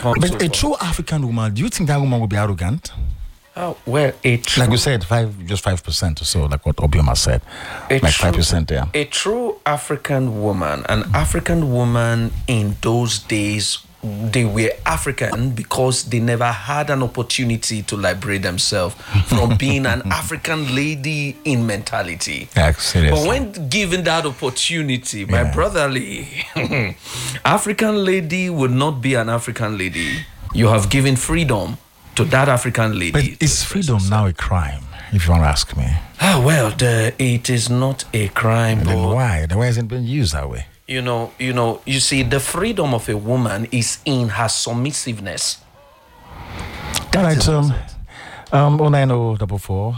But a true African woman, do you think that woman will be arrogant? Well, like you said, 5% or so, like what Obioma said, like 5%. Yeah, a true African woman, an African woman in those days, they were African because they never had an opportunity to liberate themselves from being an African lady in mentality. Yeah, seriously. But when given that opportunity, my brotherly, African lady would not be an African lady. You have given freedom to that African lady. But is freedom now a crime, if you want to ask me? Well, it is not a crime. And then why? Then why hasn't been used that way? You see, the freedom of a woman is in her submissiveness. All right, 09044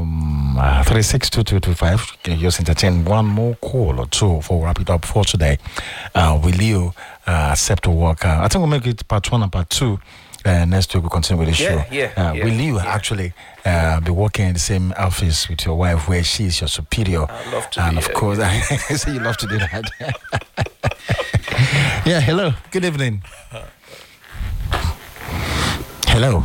362225. Can you just entertain one more call or two before we wrap it up for today? Will you accept to work? I think we'll make it part 1 and part 2. Next week we'll continue with the show. Will you actually be working in the same office with your wife where she is your superior? I'd love to. And of course, I say you love to do that. Yeah, hello. Good evening. Hello.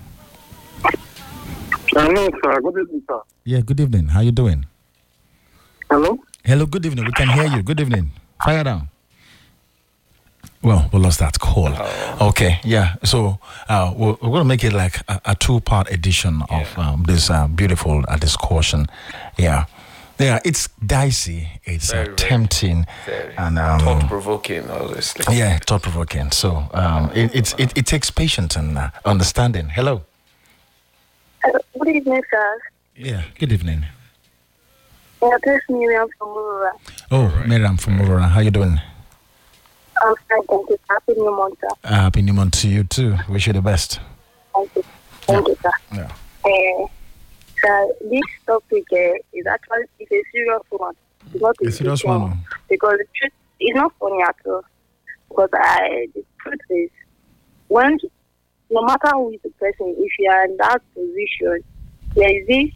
Hello, sir. Good evening, sir. Yeah, good evening. How you doing? Hello? Hello, good evening. We can hear you. Good evening. Fire down. Well, we lost that call. Okay, yeah. So we're going to make it like a 2-part edition of this beautiful discussion. Yeah. Yeah, it's dicey. It's tempting. Very and thought-provoking, obviously. Yeah, thought-provoking. So it takes patience and understanding. Hello. Good evening, sir. Yeah, good evening. Yeah, this is Miriam from Aurora. Oh, Miriam from Aurora. How you doing? I'm fine, thank you. Happy New Month, sir. Happy New Month to you too. Wish you the best. Thank you. Thank you, sir. Yeah. Sir, this topic is actually a serious one. It's not a serious one. Because the truth is not funny at all. Because the truth is, when, no matter who is the person, if you are in that position, there's this,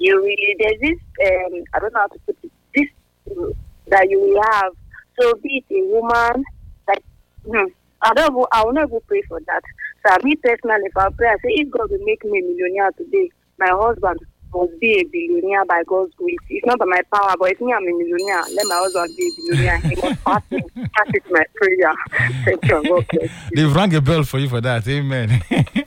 I don't know how to put it, this that you will have. So be it a woman, like, I will not even pray for that. So me personally, if I pray, I say, if God will make me a millionaire today, my husband must be a billionaire by God's grace. It's not by my power, but if me I'm a millionaire, let my husband be a billionaire. He must pass it my prayer. Thank you. God bless you. They've rang a bell for you for that. Amen.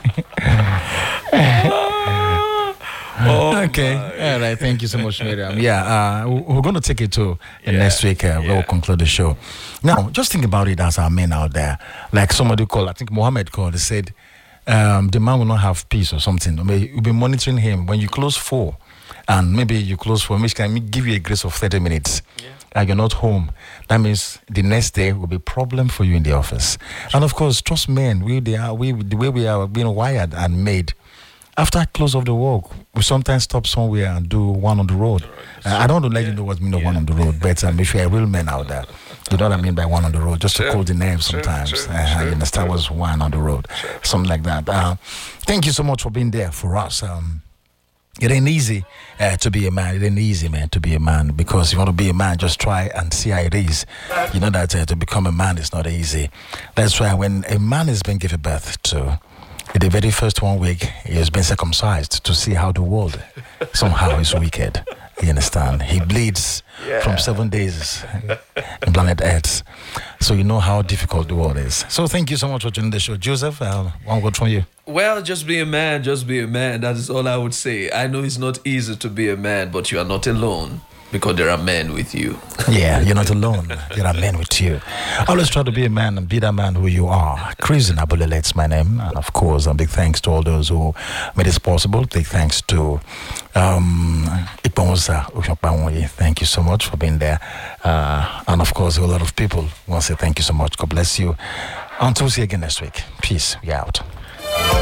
Okay. All right. Thank you so much, Miriam. Yeah, we're going to take it to next week. We'll conclude the show. Now, just think about it as our men out there. Like somebody called, I think Mohammed called, they said, the man will not have peace or something. You'll be monitoring him. When you close 4, and maybe you close 4, which can give you a grace of 30 minutes. And you're not home. That means the next day will be a problem for you in the office. And of course, trust men, the way we are being wired and made. After close of the work, we sometimes stop somewhere and do one on the road. I don't want to let you know what mean of one on the road, but if you're a real man out there, you know what I mean by one on the road, just to call the name sometimes. You understand what's one on the road, something like that. Thank you so much for being there for us. It ain't easy to be a man. It ain't easy, man, to be a man. Because you want to be a man, just try and see how it is. You know that to become a man is not easy. That's why when a man is being given birth to, in the very first 1 week, he has been circumcised to see how the world somehow is wicked. You understand? He bleeds from 7 days in planet Earth. So you know how difficult the world is. So thank you so much for joining the show. Joseph, one word from you. Well, just be a man, just be a man. That is all I would say. I know it's not easy to be a man, but you are not alone. Because there are men with you. Yeah, you're not alone. There are men with you. Always try to be a man and be that man who you are. Chris Abulele's my name. And of course, a big thanks to all those who made this possible. Big thanks to Ikponza Ushokbanwoye. Thank you so much for being there. And of course, a lot of people want to say thank you so much. God bless you. Until we see you again next week. Peace. We out.